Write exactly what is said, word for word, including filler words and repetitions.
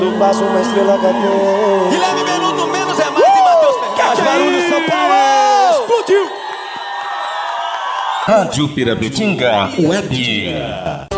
Eu passo uma estrela cadê? Guilherme Menudo, menos é mais e Matheus Ferraz. Barulho, São Paulo! Explodiu! Rádio Pirapetinga Web.